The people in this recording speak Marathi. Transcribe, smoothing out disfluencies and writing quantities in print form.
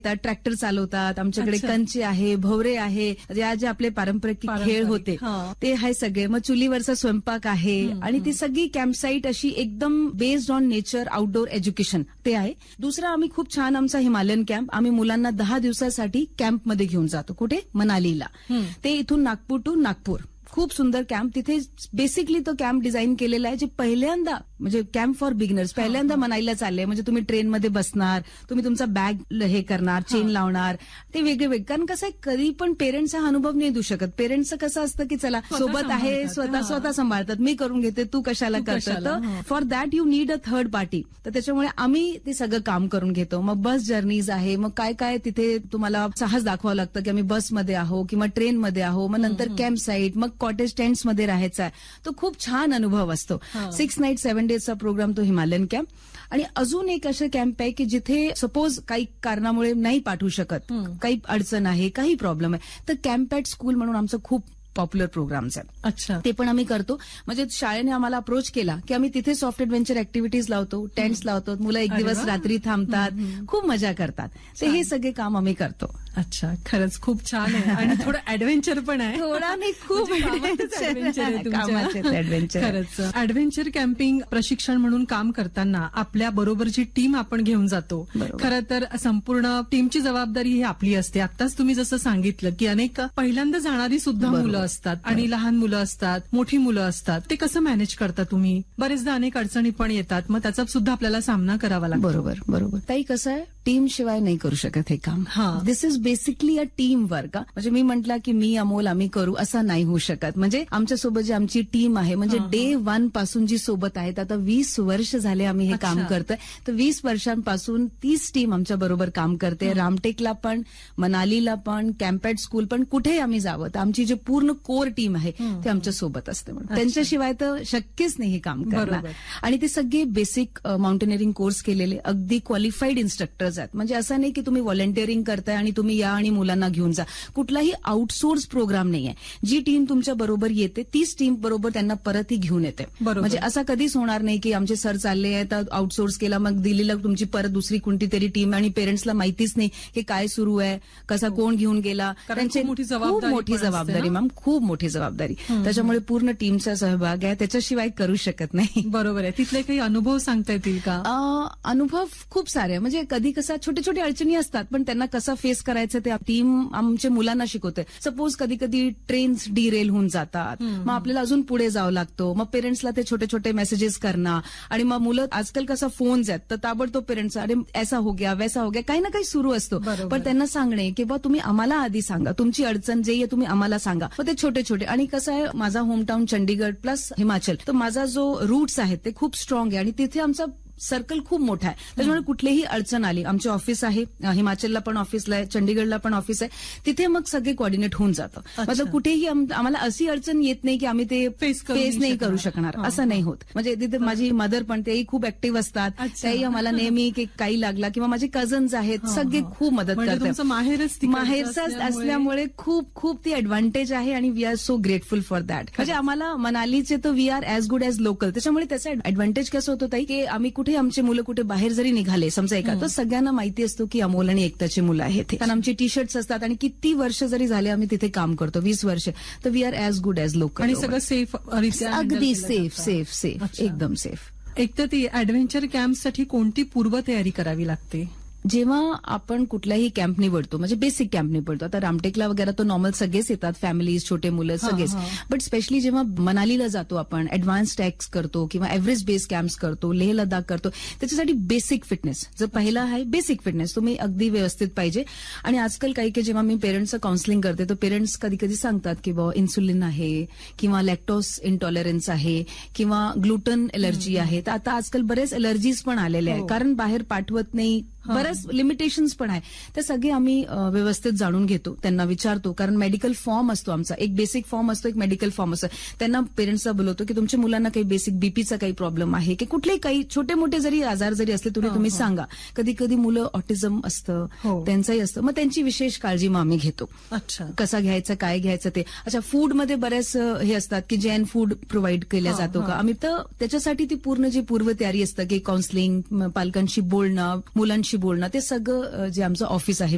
ट्रॅक्टर चालवतात, आमच्याकडे कंचे आहे, भवरे आहे, जे आपले पारंपरिक खेळ होते ते आहे सगळे. मग चुलीवरचा स्वयंपाक आहे आणि ती सगळी कॅम्पसाईट अशी एकदम based on nature outdoor education ते आहे. दुसरा आम्ही खूप छान आमचा हिमालयन कॅम्प आम्ही मुलांना 10 दिवसासाठी कॅम्पमध्ये घेऊन जातो. कुठे? मनालीला. ते इथून नागपूर टू नागपूर. खूप सुंदर कॅम्प. तिथे बेसिकली तो कॅम्प डिझाईन केलेला आहे जे पहिल्यांदा म्हणजे कॅम्प फॉर बिगिनर्स पहिल्यांदा मनालीला चालले. म्हणजे तुम्ही ट्रेनमध्ये बसणार, तुम्ही तुमचा बॅग हे करणार, चेन लावणार, ते वेगळे वेगळे. कारण कसं आहे कधी पण पेरेंट्स हा अनुभव नाही देऊ शकत. पेरेंट्सचं कसं असतं की चला सोबत आहे, स्वतः सांभाळतात, मी करून घेते, तू कशाला करतो. तर for that you need a third party. तर त्याच्यामुळे आम्ही ते सगळं काम करून घेतो. मग बस जर्नीज आहे, मग काय काय तिथे तुम्हाला साहस दाखवावं लागतं की आम्ही बसमध्ये आहो किंवा ट्रेनमध्ये आहो. मग नंतर कॅम्प साईट, मग कॉटेज टेंट्स मध्ये राहायचा आहे. तो खूप छान अनुभव असतो. 6 नाईट 7 डेजचा प्रोग्राम तो हिमालयन कॅम्प. आणि अजून एक असं कॅम्प आहे की जिथे सपोज काही कारणामुळे नाही पाठवू शकत, काही अडचण आहे, काही प्रॉब्लेम आहे, तर कॅम्प ॲट स्कूल म्हणून आमचं खूप पॉप्युलर प्रोग्राम्स आहेत. अच्छा. ते पण आम्ही करतो. म्हणजे शाळेने आम्हाला अप्रोच केला की आम्ही तिथे सॉफ्ट ऍडव्हेंचर ऍक्टिव्हिटीज लावतो, टेंट्स लावतो, मुलं एक दिवस रात्री थांबतात, खूप मजा करतात. ते हे सगळे काम आम्ही करतो. अच्छा, खरंच खूप छान आहे. आणि थोडं ऍडव्हेंचर पण आहे. थोडा नाही, खूप ऍडव्हेंचर आहे. खरंच ऍडव्हेंचर कॅम्पिंग प्रशिक्षण म्हणून काम करताना आपल्या बरोबरची टीम आपण घेऊन जातो. खरं तर संपूर्ण टीमची जबाबदारी ही आपली असते. आताच तुम्ही जसं सांगितलं की अनेक पहिल्यांदा जाणारी सुद्धा मुलं असतात आणि लहान मुलं असतात, मोठी मुलं असतात. ते कसं मॅनेज करता तुम्ही? बरेचदा अनेक अडचणी पण येतात, मग त्याचा सुद्धा आपल्याला सामना करावा लागतो. बरोबर. ताई कसं आहे, टीम शिवाय नाही करू शकत हे काम. दिस is basically a team work. म्हणजे मी म्हटलं की मी अमोल आम्ही करू असं नाही होऊ शकत. म्हणजे आमच्यासोबत जी आमची टीम आहे, म्हणजे डे 1 पासून जी सोबत आहेत, आता 20 वर्ष झाले आम्ही हे काम करतोय. तर 20 वर्षांपासून तीच टीम आमच्या बरोबर काम करते. रामटेकला पण, मनालीला पण, कॅम्प ॲट स्कूल पण, कुठेही आम्ही जावं तर आमची जी पूर्ण कोर टीम आहे ते आमच्या सोबत असते. त्यांच्याशिवाय तर शक्यच नाही हे काम करणं. आणि ते सगळे बेसिक माउंटेनिअरिंग कोर्स केलेले अगदी क्वालिफाईड इन्स्ट्रक्टर्स आहेत. म्हणजे असं नाही की तुम्ही व्हॉलंटिअरिंग करताय आणि तुम्ही या आणि मुलांना घेऊन जा. कुठलाही आउटसोर्स प्रोग्राम नाहीये. जी टीम तुमच्या बरोबर येते तीच टीम बरोबर त्यांना परतही घेऊन येते. म्हणजे असं कधीच होणार नाही की आमचे सर चालले आहेत, आउटसोर्स केला, मग दिल्लीला तुमची परत दुसरी कोणती तरी टीम आणि पेरेंट्सला माहितीच नाही की काय सुरू आहे, कसा कोण घेऊन गेला. त्यांची खूप मोठी जबाबदारी मॅम, खूप मोठी जबाबदारी. त्याच्यामुळे पूर्ण टीमचा सहभाग आहे, त्याच्याशिवाय करू शकत नाही. बरोबर आहे. तिथले काही अनुभव सांगता येतील का? अनुभव खूप सारे. म्हणजे कधी कसा छोटे छोटे अडचणी असतात, पण त्यांना कसं फेस करायचं ते टीम आमच्या मुलांना शिकवते. सपोज कधी कधी ट्रेन्स डिरेल होऊन जातात, मग आपल्याला अजून पुढे जावं लागतो. मग पेरेंट्सला ते छोटे छोटे मेसेजेस करणं, आणि मग मुलं आजकाल कसं फोन्स आहेत तर ताबडतोब पेरेंट्स अरे ऐसा हो गया वैसा हो गया, काही ना काही सुरू असतो. पण त्यांना सांगणे की बा तुम्ही आम्हाला आधी सांगा, तुमची अडचण जे आहे तुम्ही आम्हाला सांगा. मग ते छोटे छोटे. आणि कसं आहे, माझा होमटाऊन चंडीगड प्लस हिमाचल, तर माझा जो रूट्स आहेत ते खूप स्ट्रॉंग आहे आणि तिथे आमचा सर्कल खूप मोठा आहे. त्याच्यामुळे कुठलीही अडचण आली, आमचे ऑफिस आहे हिमाचलला पण ऑफिसला आहे, चंडीगडला पण ऑफिस आहे, तिथे मग सगळे कोऑर्डिनेट होऊन जातं. मतलब कुठेही आम्हाला अशी अडचण येत नाही की आम्ही ते फेस नाही करू शकणार, असं नाही होत. म्हणजे तिथे माझी मदर पण तेही खूप ऍक्टिव्ह असतात, त्याही आम्हाला नेहमी की काही लागला, किंवा माझे कझन्स आहेत सगळे खूप मदत करतात. माहेरचा असल्यामुळे खूप खूप ती ऍडव्हान्टेज आहे आणि we are so grateful for that. म्हणजे आम्हाला मनालीचे तर we R as good as local. त्याच्यामुळे त्याचा ऍडव्हान्टेज कसं होतं ताई की आम्ही कुठे आमचे मुलं कुठे बाहेर जरी निघाले समजा एका, तर सगळ्यांना माहिती असतो की अमोल आणि एकताची मुलं आहेत. कारण आमचे टी शर्ट्स असतात आणि किती वर्ष जरी झाले आम्ही तिथे काम करतो, 20 वर्ष, तर we R as good as local. आणि सगळं सेफ, अगदी सेफ एकदम सेफ. एक तर ती ऍडव्हेंचर कॅम्पसाठी कोणती पूर्वतयारी करावी लागते? जेव्हा आपण कुठलाही कॅम्प निवडतो, म्हणजे बेसिक कॅम्प निवडतो, आता रामटेकला वगैरे तो नॉर्मल सगळेच येतात, फॅमिलीज, छोटे मुलं सगळेच. बट स्पेशली जेव्हा मनालीला जातो आपण, ऍडव्हान्स टॅक्स करतो किंवा एव्हरेज बेस कॅम्प्स करतो, लेह लडाख करतो, त्याच्यासाठी बेसिक फिटनेस जर पहिला आहे, बेसिक फिटनेस तुम्ही अगदी व्यवस्थित पाहिजे. आणि आजकाल काही काही जेव्हा मी पेरेंट्सचं काउन्सिलिंग करते, तर पेरेंट्स कधी कधी सांगतात की बाबा इन्सुलिन आहे किंवा लॅक्टोस इंटॉलरन्स आहे किंवा ग्लुटन एलर्जी आहे. तर आता आजकाल बरेच एलर्जीज पण आलेले आहेत, कारण बाहेर पाठवत नाही, बरेच लिमिटेशन्स पण आहे. ते सगळे आम्ही व्यवस्थित जाणून घेतो, त्यांना विचारतो. कारण मेडिकल फॉर्म असतो आमचा, एक बेसिक फॉर्म असतो, एक मेडिकल फॉर्म असतो. त्यांना पेरेंट्सला बोलवतो की तुमच्या मुलांना काही बेसिक बीपीचा काही प्रॉब्लेम आहे की कुठलेही काही छोटे मोठे जरी आजार जरी असले तरी तुम्ही सांगा. कधी कधी मुलं ऑटिझम असतं, त्यांचंही असतं, मग त्यांची विशेष काळजी मग आम्ही घेतो. कसा घ्यायचं, काय घ्यायचं ते. अच्छा, फूडमध्ये बरेच हे असतात की जैन फूड प्रोव्हाइड केलं जातो का आम्ही, तर त्याच्यासाठी ती पूर्ण जी पूर्वतयारी असतं की काउन्सिलिंग, पालकांशी बोलणं, मुलांशी बोलणं, ते सगळं जे आमचं ऑफिस आहे